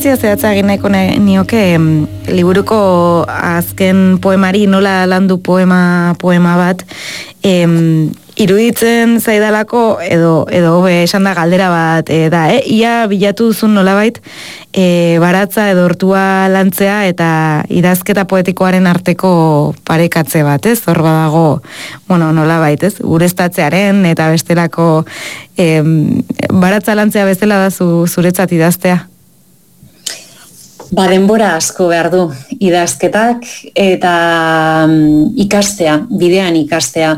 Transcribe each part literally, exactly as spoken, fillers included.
erreferentzia zehatza egin nahiko nioke liburuko azken poemari nola landu poema poema bat, em, iruditzen zaidalako edo edo hobe esan da galdera bat e, da, eh? Ia bilatu duzun nolabait e, baratza edo hortua lantzea eta idazketa poetikoaren arteko parekatze bat, ez? Hor badago, bueno, nolabait, ez? Ureztatzearen eta bestelako em, baratza lantzea bezala da zu, zuretzat idaztea. Ba, denbora asko behar du idazketak eta um, ikastea, bidean ikastea.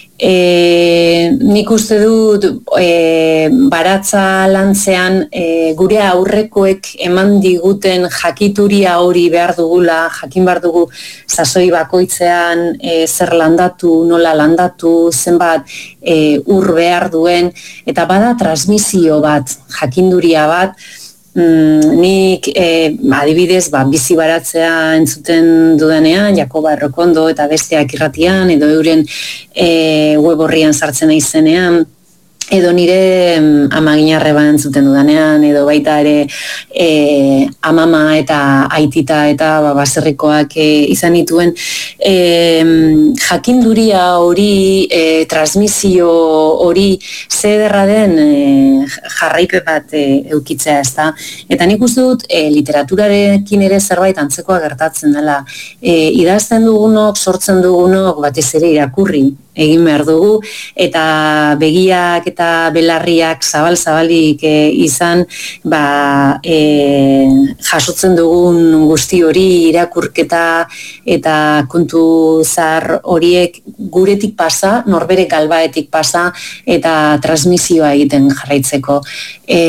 E, nik uste dut e, baratza lantzean e, gure aurrekoek eman diguten jakituria hori behar dugula, jakin behar dugu sasoi bakoitzean e, zer landatu, nola landatu, zenbat e, ur behar duen, eta bada transmisio bat, jakinduria bat. Mm, nik eh, adibidez ba, bizi baratzea entzuten dudanean, Jakoba Errokondo eta besteak irratian, edo euren eh, web horrian sartzen naizenean, edo nire mm, amaginarreba entzuten dudanean, edo baita ere eh, amama eta aitita eta ba, baserrikoak eh, izan dituen eh, jakinduria hori, eh, transmisio hori zederra den eh, jarraipe bat eh, eukitzea, ez da. Eta nik uste dut eh, literaturarekin ere zerbait antzekoa gertatzen dela. Eh, idazten dugunok, sortzen dugunok, batez ere irakurri egin behar dugu, eta begiak eta belarriak zabal-zabalik e, izan, ba, e, jasotzen dugun guzti hori irakurketa eta kontu zahar horiek guretik pasa, norbere galbaetik pasa, eta transmisioa egiten jarraitzeko. E,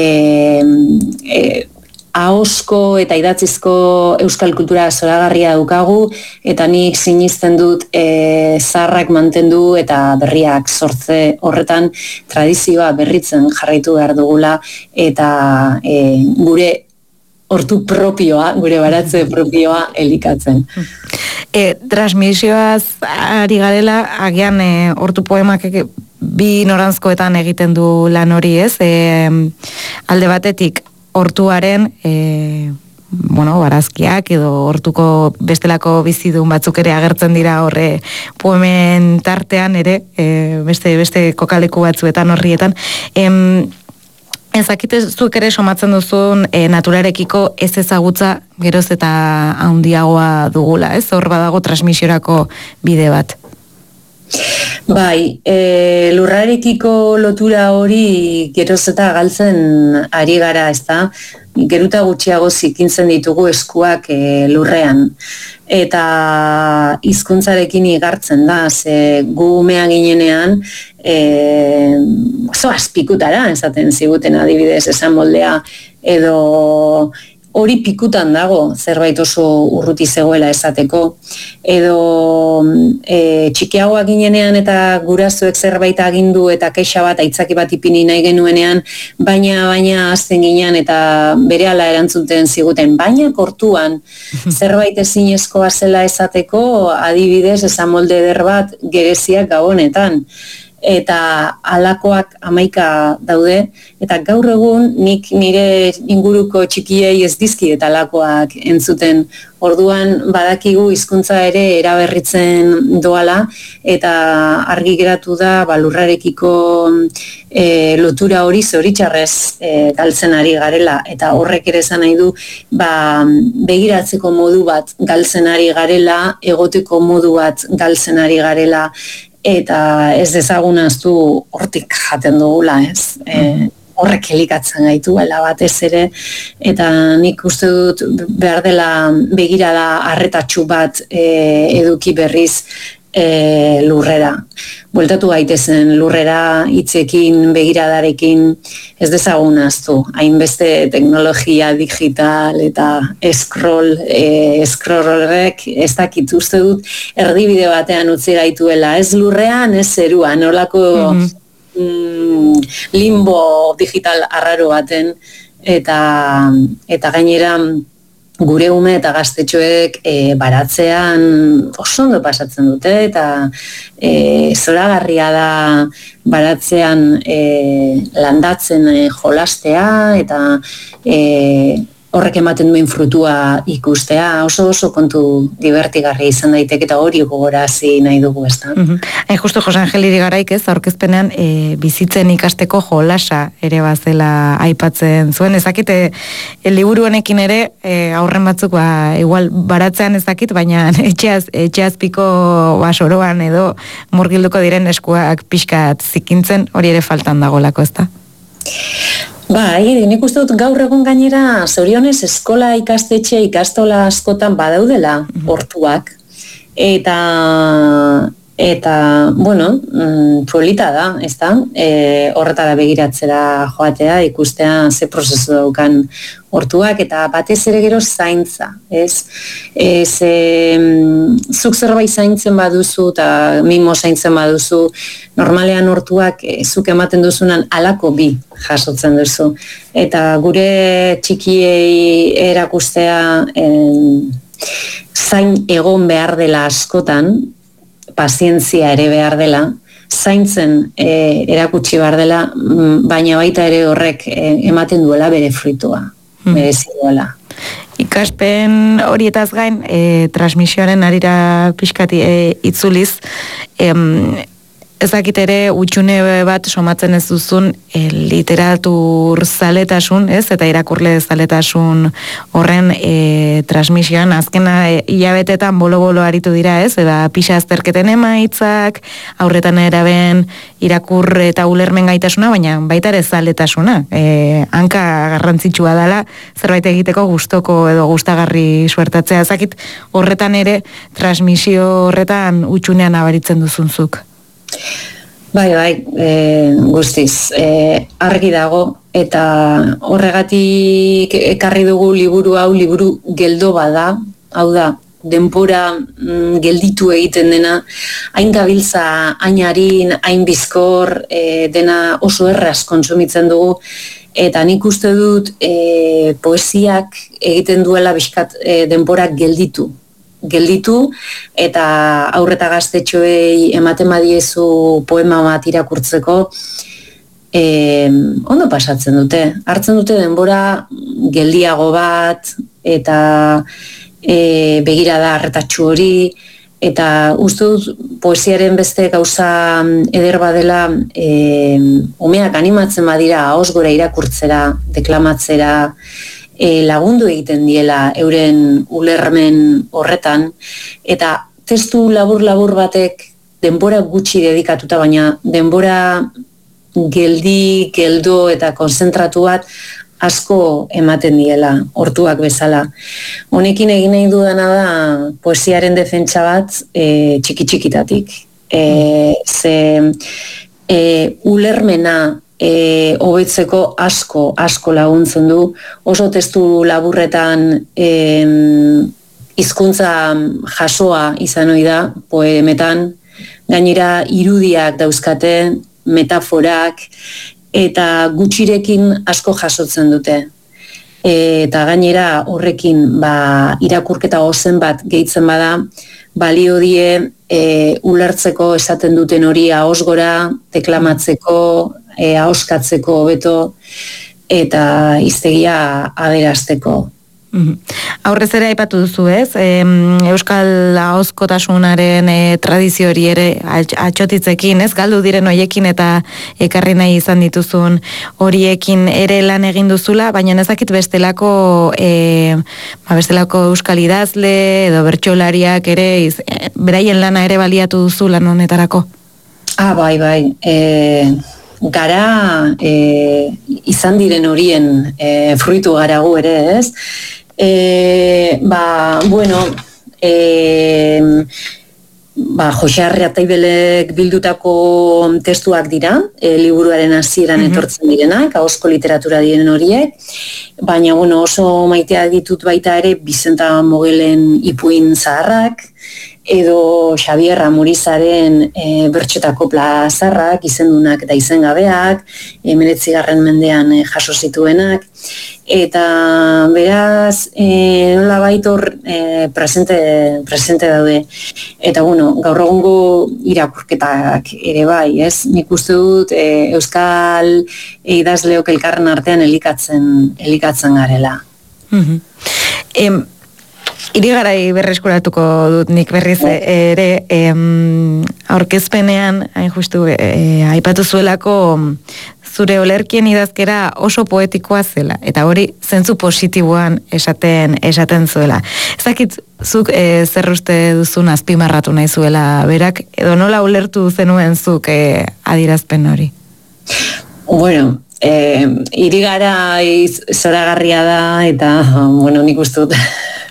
e, ahosko eta idatzizko euskal kultura zoragarria daukagu, eta nik sinisten dut e, zaharrak mantendu eta berriak sortze horretan tradizioa berritzen jarraitu behar dugula, eta e, gure hortu propioa, gure baratze propioa elikatzen. E, transmisioaz ari garela, agian e, hortu poemak e, bi noranzkoetan egiten du lan hori, ez? E, alde batetik, hortuaren e, bueno, barazkiak edo hortuko bestelako bizidun batzuk ere agertzen dira horre poemen tartean ere, e, beste beste kokaleku batzuetan horrietan. Em, ezakite zuek ere somatzen duzun e, naturarekiko ez ezagutza geroz eta handiagoa dugula, ez? Hor badago transmisiorako bide bat. Bai, e, lurrarekiko lotura hori geroz eta galtzen ari gara, ez da? Geruta gutxiago zikintzen ditugu eskuak e, lurrean. Eta hizkuntzarekin igartzen da, ze gu umean ginenean, e, oso azpikutara, esaten ziguten adibidez, esan moldea, edo hori pikutan dago, zerbait oso urruti zegoela esateko, edo e, txikiagoak ginenean eta gurasoek zerbait agindu eta kexa bat, aitzaki bat ipini nahi genuenean, baina baina azten ginean eta berehala erantzuten ziguten, baina kortuan zerbait ezinezkoa zela esateko, adibidez, esan molde eder bat gereziak gabonetan. Eta halakoak hamaika daude, eta gaur egun nik nire inguruko txikiei ez dizki eta halakoak entzuten. Orduan badakigu hizkuntza ere eraberritzen doala, eta argi geratu da ba, lurrarekiko e, lotura hori zoritxarrez e, galtzen ari garela, eta horrek ere esan nahi du ba, begiratzeko modu bat galtzen ari garela, egoteko modu bat galtzen ari garela, eta ez dezagunaztu hortik jaten dugula, ez? E, horrek elikatzen gaituela batez ere, eta nik uste dut behar dela begirada arretatxu bat e, eduki berriz e, lurrera. Bueltatu gaitezen lurrera hitzekin, begiradarekin, ez dezagunaztu. Hainbeste teknologia digital eta scroll, e, scrollrek ez dakit uste dut erdibide batean utzi gaituela. Ez lurrean, ez zeruan, nolako mm-hmm. mm, limbo digital arraro baten, eta, eta gainera gure ume eta gaztetxoek e, baratzean oso ondo pasatzen dute, eta e, zoragarria da baratzean e, landatzen e, jolastea, eta e, horrek ematen duen frutua ikustea, oso oso kontu divertigarri izan daiteke eta hori gogorazi nahi dugu, ezta. Mhm. Hain justu Jose Angel Irigaraik ez, aurkezpenean e, bizitzen ikasteko jolasa ere bazela aipatzen zuen, ezakite e, liburu honekin ere e, aurren batzuk ba, igual baratzean ezakit, baina etxeaz, etxeazpiko basoroan edo murgilduko diren eskuak pixkat zikintzen, hori ere faltan dagolako, ezta? Bai, nik uste dut gaur egun gainera zorionez eskola ikastetxe ikastola askotan badaudela hortuak eta eta bueno, mm, polita da, ezta? E, horretara begiratzera joatea, ikustea ze prozesu daukan hortuak eta batez ere gero zaintza, ez? E, ze, mm, zuk zerbait zaintzen baduzu eta mimo zaintzen baduzu, normalean hortuak e, zuk ematen duzunan alako bi jasotzen duzu. Eta gure txikiei erakustea e, zain egon behar dela askotan, pazientzia ere behar dela, zaintzen e, erakutsi behar dela, baina baita ere horrek e, ematen duela bere fruitua, hmm. merezi duela. Ikaspen horietaz gain, e, transmisioaren arira pixkati e, itzuliz, em, ezakit ere utxune bat somatzen ez duzun e, literatur zaletasun, ez? Eta irakurle zaletasun horren e, transmisioan, azkena e, hilabetetan bolo-bolo aritu dira, ez? Eba pixa azterketen emaitzak, aurretan eraben irakur eta ulermen gaitasuna, baina baita ere zaletasuna. E, hanka garrantzitsua dela, zerbait egiteko gustoko edo gustagarri suertatzea. Ezakit horretan ere transmisio horretan utxunean abaritzen duzunzuk. Bai, bai, e, guztiz, e, argi dago, eta horregatik ekarri dugu liburu hau, liburu geldo bada, hau da, denbora mm, gelditu egiten dena, hain gabiltza, hain harin, hain bizkor, e, dena oso erraz kontsumitzen dugu, eta nik uste dut e, poesiak egiten duela bizkat e, denbora gelditu. gelditu eta aurreta gaztetxoei ematen badiezu poema bat irakurtzeko e, ondo pasatzen dute. Hartzen dute denbora geldiago bat eta e, begirada arretatxu hori eta uste dut poesiaren beste gauza eder badela e, umeak animatzen badira ahos gora irakurtzera, deklamatzera, E, lagundu egiten diela euren ulermen horretan, eta testu labur-labur batek denbora gutxi dedikatuta, baina denbora geldi, geldo eta konzentratu bat asko ematen diela, hortuak bezala. Honekin egin nahi dudana da poesiaren defentsa bat e, txiki-txikitatik. E, ze e, ulermena E, hobetzeko asko, asko laguntzen du. Oso testu laburretan e, hizkuntza jasoa izan ohi da, poemetan, gainera irudiak dauzkate, metaforak, eta gutxirekin asko jasotzen dute. E, eta gainera horrekin ba, irakurketa ozen bat gehitzen bada, balio die e, ulertzeko esaten duten hori ahos gora, deklamatzeko, E, ahoskatzeko hobeto eta hiztegia aberasteko. Mm-hmm. Aurrez ere aipatu duzu, ez? E, Euskal ahozkotasunaren e, tradizio hori ere atxotitzekin, ez? Galdu diren hoiekin eta ekarri nahi izan dituzun horiekin ere lan egin duzula, baina ezakit bestelako e, ba, bestelako euskal idazle edo bertsolariak ere iz, e, beraien lana ere baliatu duzu lan honetarako? Ah, bai, bai. E... gara e, izan diren horien e, fruitu gara gu ere, ez? E, ba, bueno, e, ba, Jose Arrataibelek bildutako testuak dira, e, liburuaren hasieran mm-hmm. etortzen direnak, ahozko literatura diren horiek, baina, bueno, oso maitea ditut baita ere Bizenta Mogelen ipuin zaharrak, edo Xabier Amurizaren e, bertxotako plazarrak, izendunak eta izengabeak, hemeretzigarren mendean e, jaso zituenak, eta beraz, e, nola baitor e, presente, presente daude. Eta bueno, gaur egungo irakurketak ere bai, ez? Nik uste dut e, Euskal idazleok elkarren artean elikatzen, elikatzen garela. Mm-hmm. em, Irigarai berreskuratuko dut nik berriz ere em, aurkezpenean, hain justu, e, aipatu zuelako zure olerkien idazkera oso poetikoa zela, eta hori zentzu positiboan esaten esaten zuela. Ezakit zuk e, zer uste duzun azpimarratu nahi zuela berak, edo nola ulertu zenuen zuk e, adirazpen hori? Bueno, eh, Irigarai zoragarria da, eta, bueno, nik uste dut,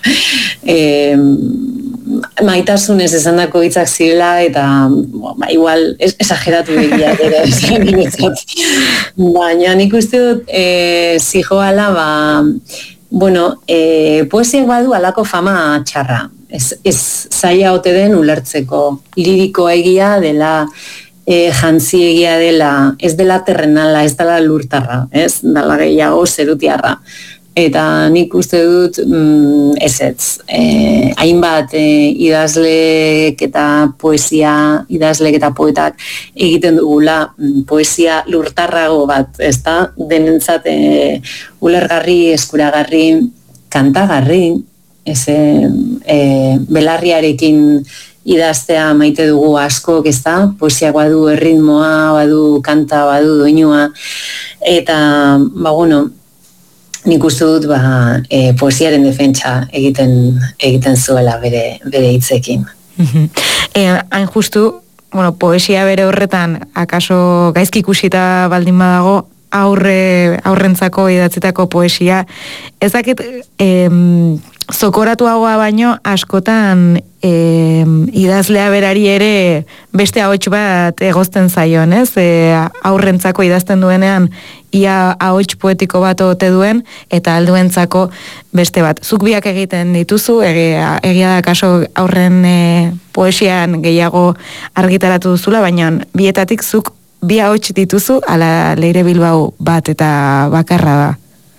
eh, maitasunez esandako hitzak zirela, eta ba, igual es, esageratu begia ere esan niretzat. Baina nik uste dut e, zijoala, ba, bueno, e, poesiak badu alako fama txarra. Ez, ez zaila ote den ulertzeko, liriko egia dela, e, jantzi egia dela, ez dela terrenala, ez dela lurtarra, ez dela gehiago zerutiarra. Eta nik uste dut mm, ez ez, e, hainbat e, idazlek eta poesia, idazlek eta poetak egiten dugula mm, poesia lurtarrago bat, ez da? Denentzat e, ulergarri, eskuragarri, kantagarri, ez e, e, belarriarekin idaztea maite dugu askok, ez da? Poesiak badu erritmoa, badu kanta, badu doinua, eta, ba, bueno, nik uste dut ba, e, poesiaren defentsa egiten egiten zuela bere bere hitzekin. Eh, hain justu, bueno, poesia bere horretan akaso gaizki ikusita baldin badago, aurre aurrentzako idatzitako poesia, ez dakit em, zokoratuagoa baino askotan em, idazlea berari ere beste ahots bat egozten zaion, ez? E, aurrentzako idazten duenean ia ahots poetiko bat ote duen, eta alduentzako beste bat. Zuk biak egiten dituzu, egia, egia da kaso aurren e, poesian gehiago argitaratu duzula, baina bietatik zuk bi ahots dituzu, ala Leire Bilbao bat eta bakarra da.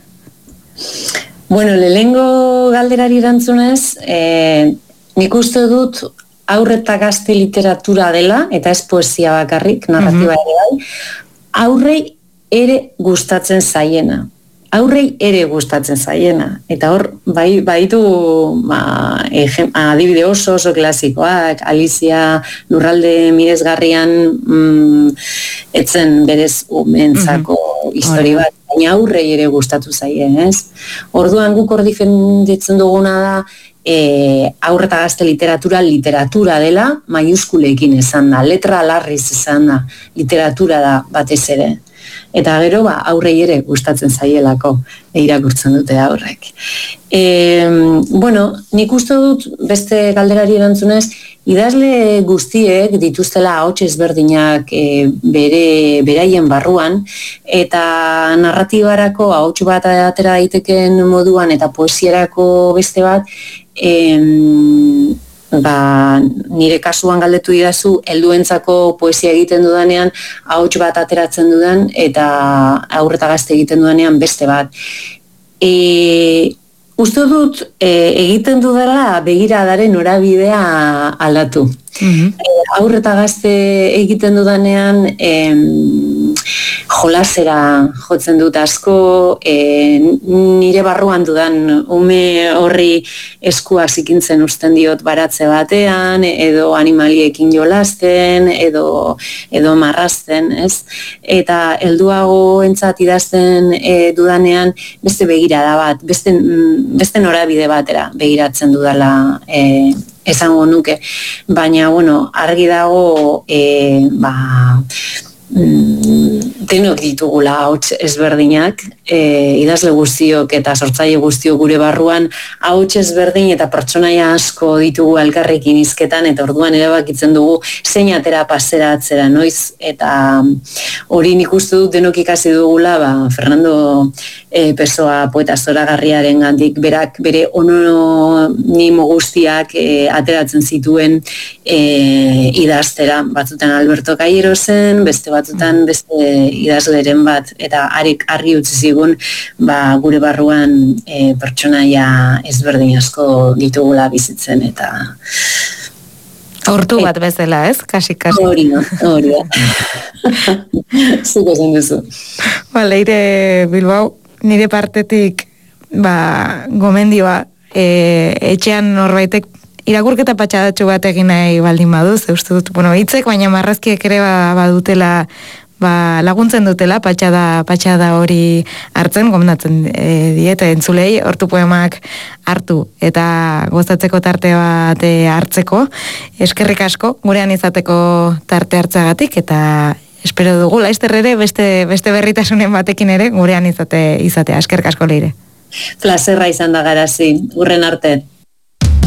Bueno, lehengo galderari erantzunez, eh, nik uste dut aurre eta gazte literatura dela, eta ez poesia bakarrik, narratiba ere bai, aurrei ere gustatzen zaiena. Aurrei ere gustatzen zaiena. Eta hor, bai, baitu ba, adibide oso oso klasikoak, Alicia Lurralde Miresgarrian mm, etzen berez umentzako mm-hmm. histori bat, baina aurrei ere gustatu zaien, ez? Orduan guk hor defenditzen duguna da, e, aurre eta gazte literatura literatura dela, maiuskuleekin esan da, letra larriz esan da, literatura da batez ere. Eta gero, ba, aurrei ere gustatzen zaielako irakurtzen dute aurrek. E, bueno, nik uste dut beste galderari erantzunez, idazle guztiek dituztela ahots ezberdinak e, bere beraien barruan, eta narratibarako ahots bat atera daiteken moduan eta poesierako beste bat, em, ba, nire kasuan galdetu didazu, helduentzako poesia egiten dudanean, ahots bat ateratzen dudan, eta aurre eta gazte egiten dudanean beste bat. E, uste dut, e, egiten dudala begiradaren norabidea aldatu. Mm-hmm. E, aurre eta gazte egiten dudanean, em, jolasera jotzen dut asko, e, nire barruan dudan ume horri eskua zikintzen usten diot baratze batean, edo animaliekin jolasten, edo, edo marrazten, ez? Eta helduago entzat idazten e, dudanean beste begirada bat, beste, beste norabide batera begiratzen dudala e, esango nuke. Baina, bueno, argi dago, e, ba, denok ditugula ahots ezberdinak, e, idazle guztiok eta sortzaile guztiok gure barruan ahots ezberdin eta pertsonaia asko ditugu elkarrekin hizketan, eta orduan erabakitzen dugu zein atera pasera atzera noiz, eta hori nik uste dut denok ikasi dugula, ba, Fernando e, Pessoa poeta zoragarriaren gandik, berak bere ononimo guztiak e, ateratzen zituen e, idaztera, batzutan Alberto Cairo zen, beste batzutan beste idazleren bat, eta harik argi utzi zigun, ba, gure barruan e, pertsonaia ezberdin asko ditugula bizitzen, eta hortu bat bezala, ez? Kasi-kasi. Hori da, hori da. Zuko zen duzu. Ba, Leire Bilbao, nire partetik ba, gomendioa, e, etxean norbaitek irakurketa patxadatxo bat egin nahi baldin badu, ze uste dut, bueno, hitzek, baina marrazkiek ere ba, badutela, ba, laguntzen dutela patxada, patxada hori hartzen, gomendatzen e, diete entzulei, hortu poemak hartu eta gozatzeko tarte bat hartzeko. Eskerrik asko, gurean izateko tarte hartzagatik, eta espero dugu, laizter ere, beste, beste berritasunen batekin ere, gurean izate, izatea. Eskerrik asko, Leire. Plazerra izan da Garazi, urren arte.